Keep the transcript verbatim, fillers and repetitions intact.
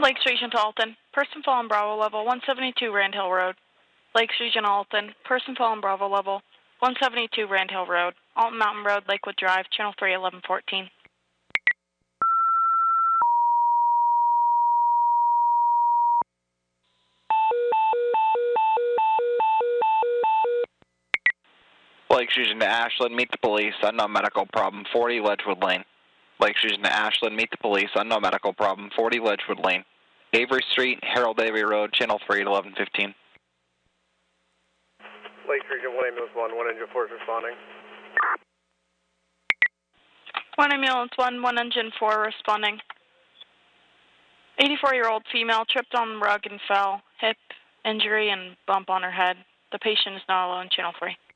Lakes Region to Alton. Person fallen Bravo level one seventy-two Rand Hill Road. Lakes Region Alton. Person fallen Bravo level one seventy-two Rand Hill Road. Alton Mountain Road, Lakewood Drive, Channel three, eleven fourteen. Lakes Region to Ashland, meet the police, unknown medical problem, forty Ledgewood Lane. Lakes Region to Ashland, meet the police, unknown medical problem, forty Ledgewood Lane. Avery Street, Harold Avery Road, Channel three at eleven fifteen. Lakes Region one ambulance one, one engine four is responding. One ambulance one, one engine four responding. eighty-four-year-old female tripped on the rug and fell. Hip injury and bump on her head. The patient is not alone, Channel three.